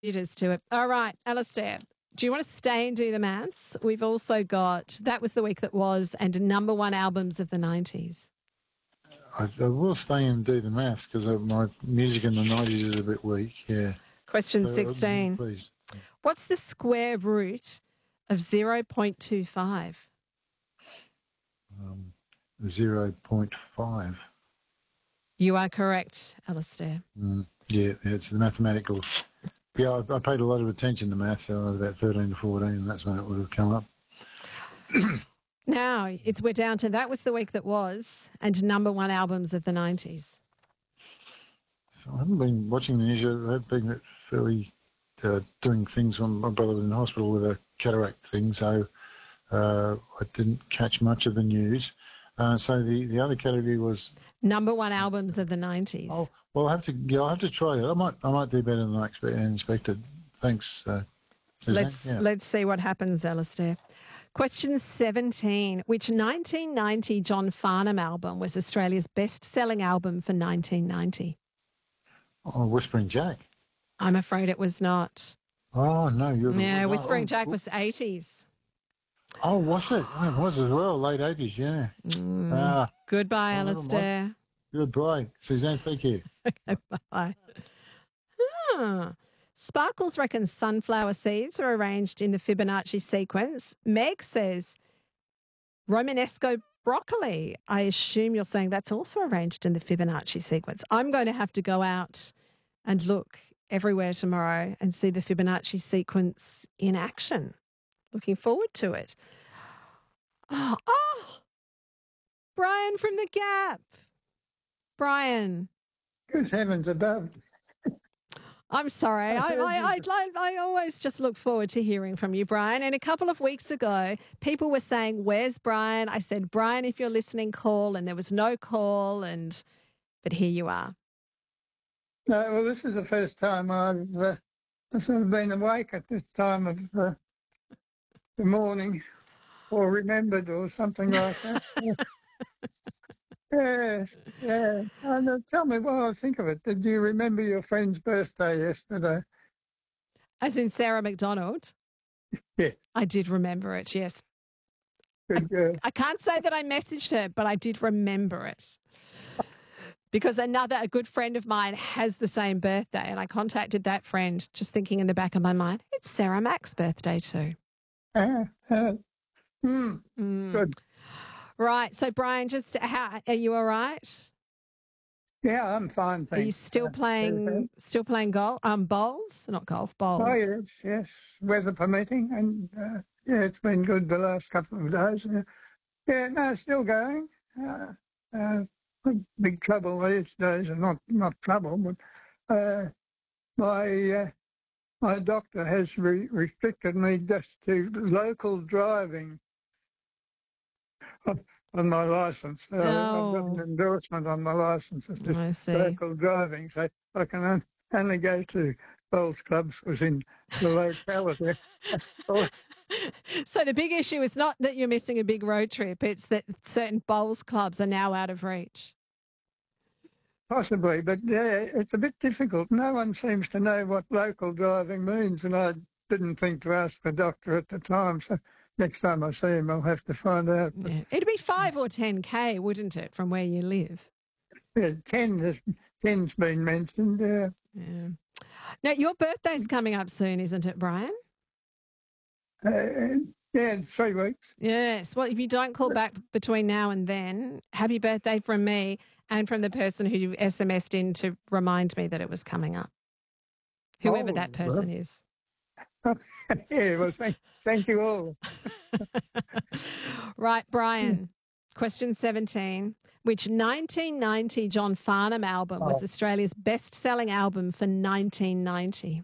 Computers to it. All right, Alistair, do you want to stay and do the maths? We've also got That Was the Week That Was and number one albums of the 90s. I will stay and do the maths because my music in the 90s is a bit weak, yeah. Question 16. Please. What's the square root of 0.25? 0.5. You are correct, Alistair. Yeah, it's the mathematical. Yeah, I paid a lot of attention to maths, so I was about 13 to 14, and that's when it would have come up. Now, we're down to That Was the Week That Was and number one albums of the 90s. So I haven't been watching the news. I've been fairly doing things when my brother was in hospital with a cataract thing, so I didn't catch much of the news. So the other category was number one albums of the 90s. Oh, well, I'll have to try that. I might do better than I expected. Thanks, Suzanne. Let's see what happens, Alistair. Question 17. Which 1990 John Farnham album was Australia's best-selling album for 1990? Oh, Whispering Jack. I'm afraid it was not. Oh, no. Whispering Jack was 80s. Oh, was it? Oh, it was as well, late 80s, yeah. Goodbye, Alistair. Goodbye. Suzanne, thank you. Bye. Sparkles reckons sunflower seeds are arranged in the Fibonacci sequence. Meg says Romanesco broccoli. I assume you're saying that's also arranged in the Fibonacci sequence. I'm going to have to go out and look everywhere tomorrow and see the Fibonacci sequence in action. Looking forward to it. Oh, Brian from The Gap. Brian. Good heavens above. I'm sorry. I always just look forward to hearing from you, Brian. And a couple of weeks ago, people were saying, "Where's Brian?" I said, "Brian, if you're listening, call." And there was no call. But here you are. No, well, this is the first time I've sort of been awake at this time of the morning, or remembered, or something like that. Yes, yeah. And tell me what I think of it. Did you remember your friend's birthday yesterday? As in Sarah McDonald? Yeah. I did remember it, yes. Good girl. I can't say that I messaged her, but I did remember it. Because a good friend of mine has the same birthday, and I contacted that friend just thinking in the back of my mind, it's Sarah Mack's birthday too. Good. Right. So, Brian, are you all right? Yeah, I'm fine, thanks. Are you still playing golf? Bowls? Not golf, bowls. Oh, yes. Weather permitting. And, it's been good the last couple of days. Still going. Big trouble these days, and not trouble, but my doctor has restricted me just to local driving on my licence. I've got an endorsement on my licence. It's just local driving, so I can only go to bowls clubs within the locality. So the big issue is not that you're missing a big road trip, it's that certain bowls clubs are now out of reach. Possibly, but it's a bit difficult. No one seems to know what local driving means, and I didn't think to ask the doctor at the time, so next time I see him I'll have to find out. Yeah. It'd be 5 or 10K, wouldn't it, from where you live? Yeah, 10's been mentioned, yeah. Now, your birthday's coming up soon, isn't it, Brian? In 3 weeks. Yes. Well, if you don't call back between now and then, happy birthday from me and from the person who SMS'd in to remind me that it was coming up. Whoever that person is. Yeah, well, thank you all. Right, Brian. Question 17. Which 1990 John Farnham album was Australia's best-selling album for 1990?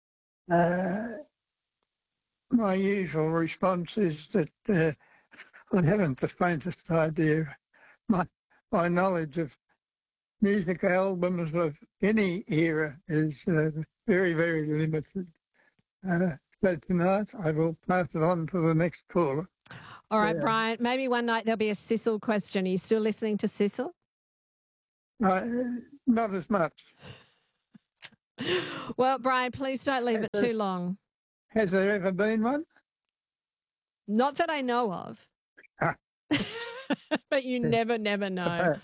My usual response is that I haven't the faintest idea. My knowledge of music albums of any era is very, very limited. So tonight I will pass it on to the next caller. All right, Brian, maybe one night there'll be a Sissel question. Are you still listening to Sissel? Not as much. Well, Brian, please don't leave it too long. Has there ever been one? Not that I know of. But you never know.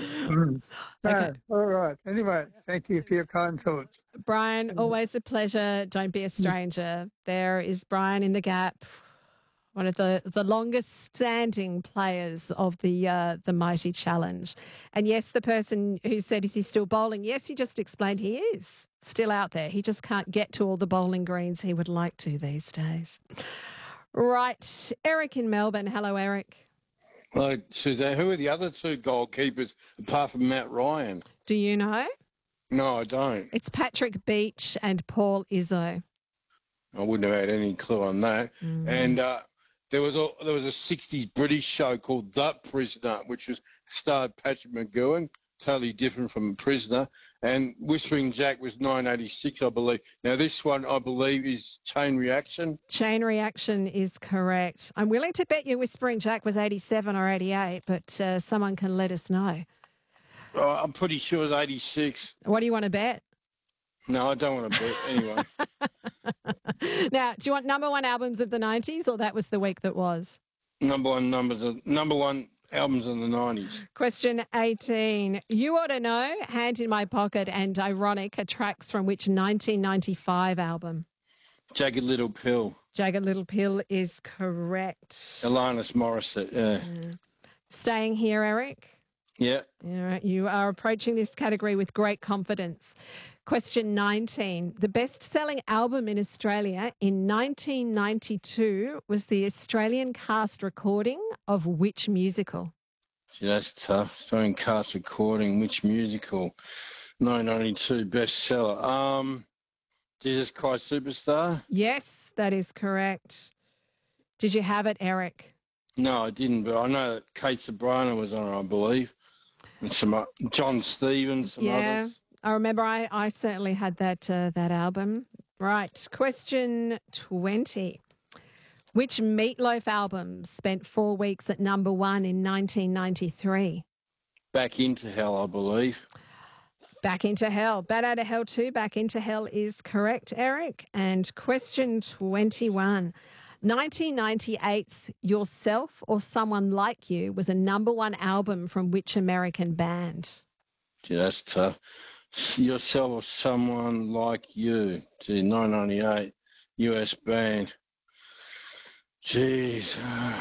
Okay. All right. Anyway, thank you for your kind thoughts. Brian, always a pleasure. Don't be a stranger. There is Brian in the Gap, one of the longest standing players of the Mighty Challenge. And yes, the person who said, is he still bowling? Yes, he just explained he is still out there. He just can't get to all the bowling greens he would like to these days. Right. Eric in Melbourne. Hello, Eric. Hello, Suzanne. Who are the other two goalkeepers apart from Matt Ryan? Do you know? No, I don't. It's Patrick Beach and Paul Izzo. I wouldn't have had any clue on that. And there was a 60s British show called The Prisoner, which starred Patrick McGowan, totally different from Prisoner. And Whispering Jack was 1986, I believe. Now, this one, I believe, is Chain Reaction. Chain Reaction is correct. I'm willing to bet you Whispering Jack was 87 or 88, but someone can let us know. Oh, I'm pretty sure it was 86. What do you want to bet? No, I don't want to bet. Anyway. Now, do you want number one albums of the 90s, or that was the week that was? Number one albums in the 90s. Question 18. You ought to know, Hand in My Pocket and Ironic are tracks from which 1995 album? Jagged Little Pill. Jagged Little Pill is correct. Alanis Morissette, yeah. Staying here, Eric? Yeah. All right. You are approaching this category with great confidence. Question 19. The best-selling album in Australia in 1992 was the Australian cast recording of which musical? Gee, that's tough. Australian cast recording, which musical? 1992 bestseller. Jesus Christ Superstar? Yes, that is correct. Did you have it, Eric? No, I didn't, but I know that Kate Sobrano was on it, I believe. And some John Stevens, some others. I remember I certainly had that album. Right. Question 20. Which Meatloaf album spent 4 weeks at number one in 1993? Back Into Hell, I believe. Back Into Hell. Bat Out of Hell 2, Back Into Hell is correct, Eric. And question 21. 1998's Yourself or Someone Like You was a number one album from which American band? Gee, that's tough. Yourself or Someone Like You. Gee, 1998, US band. Jeez.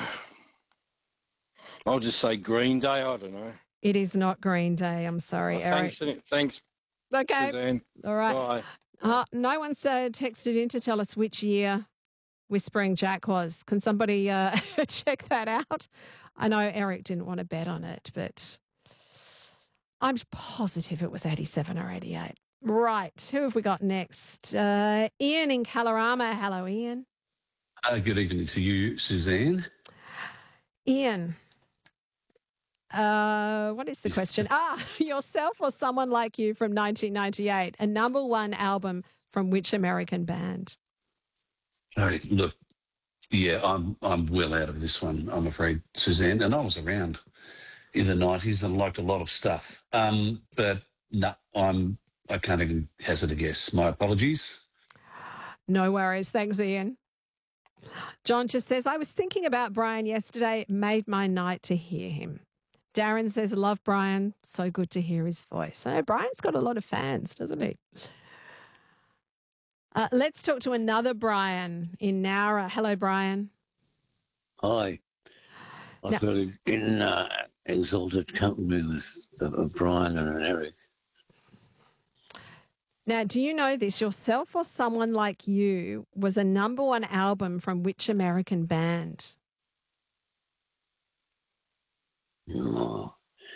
I'll just say Green Day. I don't know. It is not Green Day. I'm sorry, Eric. Thanks. Okay. Suzanne. All right. Bye. No one's texted in to tell us which year Whispering Jack was. Can somebody check that out? I know Eric didn't want to bet on it, but I'm positive it was 87 or 88. Right. Who have we got next? Ian in Kalorama. Hello, Ian. Good evening to you, Suzanne. Ian, what is the question? Yourself or Someone Like You from 1998, a number one album from which American band? Look, yeah, I'm well out of this one, I'm afraid, Suzanne. And I was around in the 90s and liked a lot of stuff. But no, I can't even hazard a guess. My apologies. No worries. Thanks, Ian. John just says, I was thinking about Brian yesterday. It made my night to hear him. Darren says, love Brian. So good to hear his voice. I know Brian's got a lot of fans, doesn't he? Let's talk to another Brian in Nowra. Hello, Brian. Hi. I've got in exalted company with Brian and Eric. Now, do you know this? Yourself or Someone Like You was a number one album from which American band? No,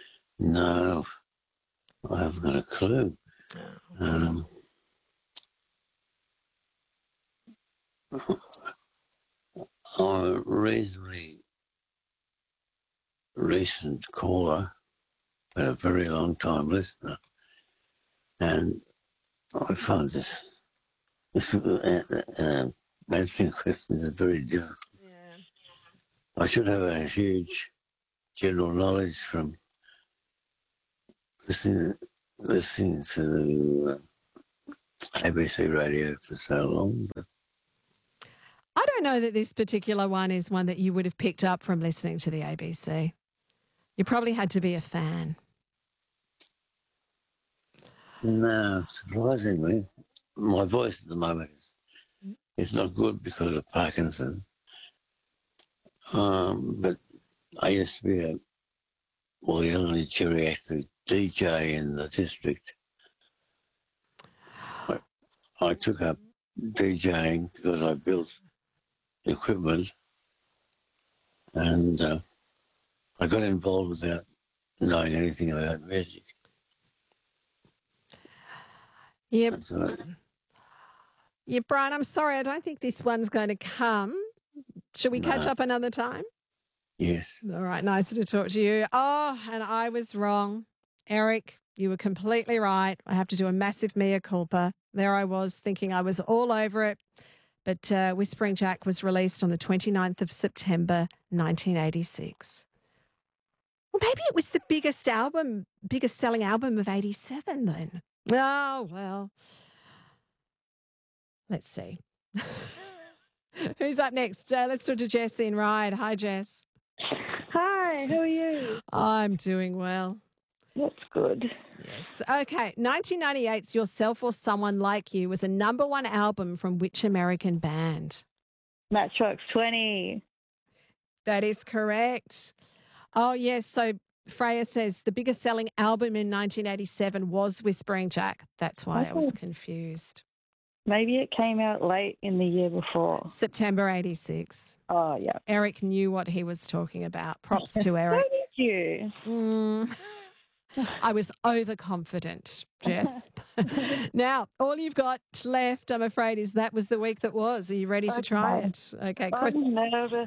I haven't got a clue. I'm a reasonably recent caller, but a very long time listener, and I find this answering questions are very difficult. Yeah. I should have a huge general knowledge from listening to ABC radio for so long, but I don't know that this particular one is one that you would have picked up from listening to the ABC. You probably had to be a fan. no, surprisingly, my voice at the moment is not good because of Parkinson. But I used to be the only geriatric DJ in the district. I took up DJing because I built equipment, and I got involved without knowing anything about music. Yep. So, Yeah, Brian, I'm sorry. I don't think this one's going to come. Should we catch No. up another time? yes. All right, nice to talk to you. Oh, and I was wrong. Eric, you were completely right. I have to do a massive mea culpa. There I was thinking I was all over it. But Whispering Jack was released on the 29th of September, 1986. Well, maybe it was the biggest selling album of 87 then. Oh, well. Let's see. Who's up next? Let's talk to Jess in Ryde. Hi, Jess. Hi, how are you? I'm doing well. That's good. Yes. Okay. 1998's Yourself or Someone Like You was a #1 album from which American band? Matchbox 20. That is correct. Oh, yes. So Freya says the biggest selling album in 1987 was Whispering Jack. That's why I was confused. Maybe it came out late in the year before. September 86. Oh, yeah. Eric knew what he was talking about. Props to How Eric. did you? I was overconfident, Jess. Now, all you've got left, I'm afraid, is that was the week that was. Are you ready to try it? Okay. I'm nervous.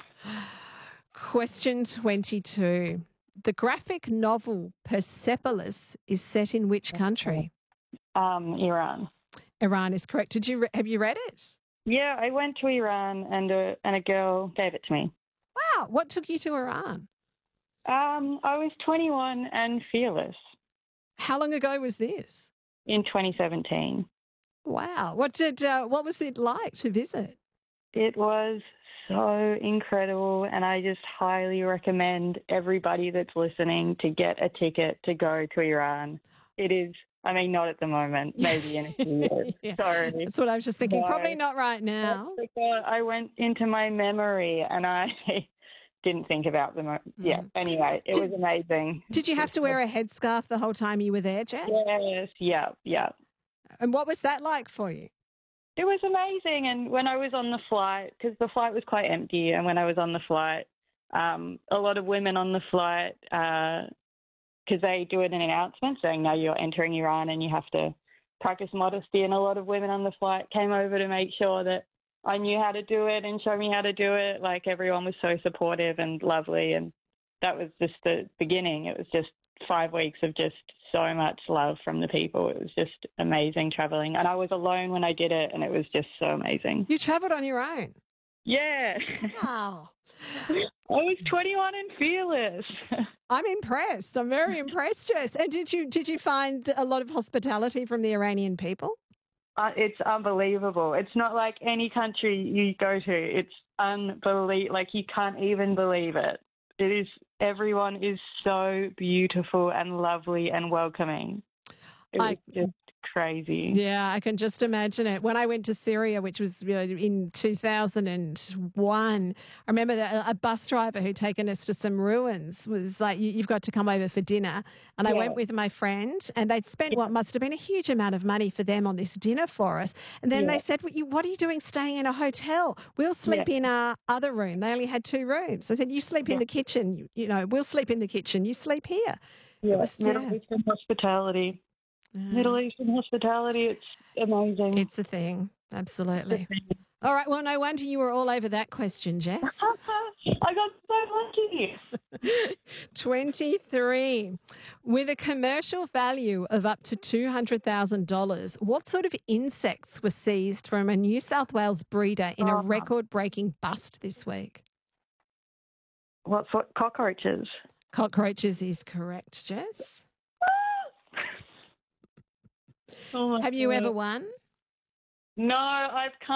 Question 22. The graphic novel Persepolis is set in which country? Iran. Iran is correct. Have you read it? Yeah, I went to Iran and a girl gave it to me. Wow. What took you to Iran? I was 21 and fearless How long ago was this? in 2017. Wow. What was it like to visit? It was so incredible, and I just highly recommend everybody that's listening to get a ticket to go to Iran. It is, I mean, not at the moment, maybe in a few years. Yeah. Sorry. That's what I was just thinking. No. Probably not right now. I went into my memory and I didn't think about them. Yeah, anyway, it was amazing. Did you have to wear a headscarf the whole time you were there, Jess? Yes, yeah. And what was that like for you? It was amazing. And when I was on the flight, because the flight was quite empty, and when I was on the flight, a lot of women on the flight, because they do it in an announcement saying, no, you're entering Iran and you have to practice modesty. And a lot of women on the flight came over to make sure that I knew how to do it and show me how to do it. Like, everyone was so supportive and lovely. And that was just the beginning. It was just 5 weeks of just so much love from the people. It was just amazing traveling. And I was alone when I did it, and it was just so amazing. You traveled on your own? Yeah. Wow. I was 21 and fearless. I'm impressed. I'm very impressed, Jess. And did you find a lot of hospitality from the Iranian people? It's unbelievable. It's not like any country you go to. It's unbelievable. Like, you can't even believe it. It is. Everyone is so beautiful and lovely and welcoming. It was just crazy. Yeah, I can just imagine it. When I went to Syria, which was in 2001, I remember that a bus driver who'd taken us to some ruins was like, you've got to come over for dinner. And I went with my friend, and they'd spent what must have been a huge amount of money for them on this dinner for us. And then they said, what are you doing staying in a hotel? We'll sleep in our other room. They only had 2 rooms. I said, you sleep in the kitchen. We'll sleep in the kitchen. You sleep here. Yeah, Middle Eastern hospitality. Middle Eastern hospitality, it's amazing. It's a thing, absolutely. All right, well, no wonder you were all over that question, Jess. I got so lucky. 23. With a commercial value of up to $200,000, what sort of insects were seized from a New South Wales breeder in a record-breaking bust this week? What sort? Cockroaches. Cockroaches is correct, Jess. Oh my Have you God. ever won? No, I've come